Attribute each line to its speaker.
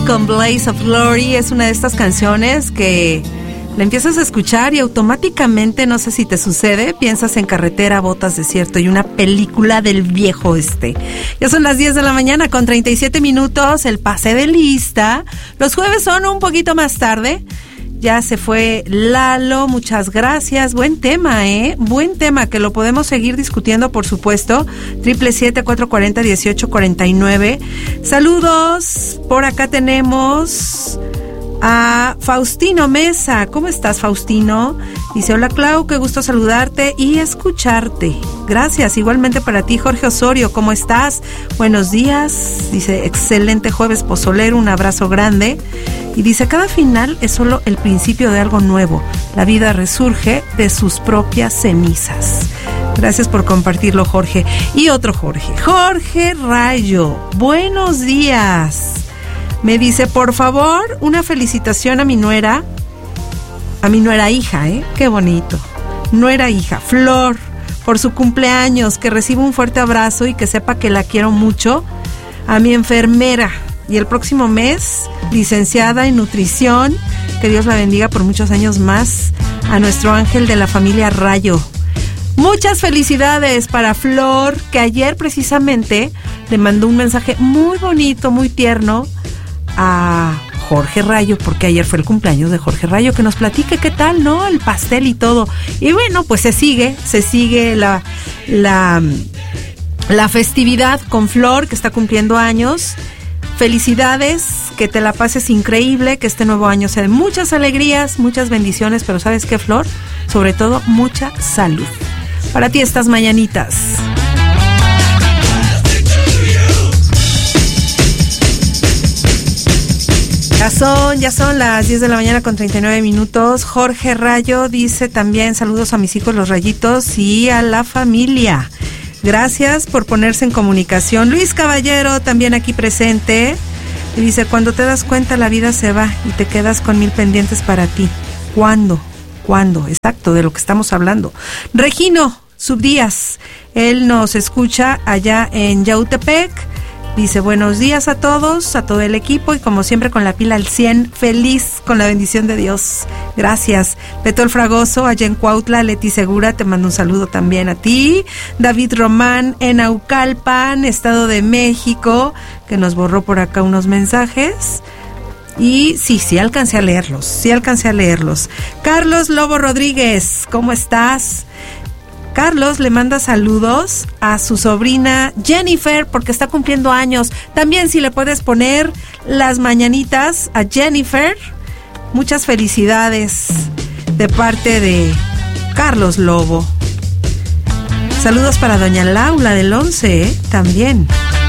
Speaker 1: con Blaze of Glory es una de estas canciones que la empiezas a escuchar y automáticamente, no sé si te sucede, piensas en carretera, botas, desierto y una película del viejo oeste. Ya son las 10 de la mañana con 37 minutos, el pase de lista. Los jueves son un poquito más tarde. Ya se fue Lalo, muchas gracias. Buen tema, buen tema, que lo podemos seguir discutiendo, por supuesto. 777-440-1849. Saludos, por acá tenemos a Faustino Mesa. ¿Cómo estás, Faustino? Dice, hola Clau, qué gusto saludarte y escucharte. Gracias, igualmente para ti. Jorge Osorio, ¿cómo estás? Buenos días. Dice, excelente jueves pozolero, un abrazo grande. Y dice, cada final es solo el principio de algo nuevo. La vida resurge de sus propias cenizas. Gracias por compartirlo, Jorge. Y otro Jorge, Jorge Rayo. Buenos días. Me dice, por favor, una felicitación a mi nuera hija, qué bonito. Nuera hija, Flor, por su cumpleaños, que reciba un fuerte abrazo y que sepa que la quiero mucho. A mi enfermera, y el próximo mes, licenciada en nutrición, que Dios la bendiga por muchos años más. A nuestro ángel de la familia Rayo. Muchas felicidades para Flor, que ayer precisamente le mandó un mensaje muy bonito, muy tierno a Jorge Rayo, porque ayer fue el cumpleaños de Jorge Rayo, que nos platique qué tal, ¿no? El pastel y todo. Y bueno, pues se sigue la festividad con Flor, que está cumpliendo años. Felicidades, que te la pases increíble, que este nuevo año sea de muchas alegrías, muchas bendiciones, pero ¿sabes qué, Flor? Sobre todo, mucha salud. Para ti estas mañanitas. Ya son las 10 de la mañana con 39 minutos. Jorge Rayo dice también, saludos a mis hijos los Rayitos y a la familia. Gracias por ponerse en comunicación. Luis Caballero también aquí presente. Y dice, cuando te das cuenta la vida se va y te quedas con 1000 pendientes para ti. ¿Cuándo? Exacto, de lo que estamos hablando. Regino Subdías, él nos escucha allá en Yautepec. Dice, buenos días a todos, a todo el equipo y como siempre con la pila al 100, feliz con la bendición de Dios. Gracias. Beto el Fragoso, allá en Cuautla, Leti Segura, te mando un saludo también a ti. David Román, en Naucalpan, Estado de México, que nos borró por acá unos mensajes. Y sí alcancé a leerlos. Carlos Lobo Rodríguez, ¿cómo estás? Carlos le manda saludos a su sobrina Jennifer porque está cumpliendo años. También si le puedes poner las mañanitas a Jennifer. Muchas felicidades de parte de Carlos Lobo. Saludos para doña Laura del 11, también.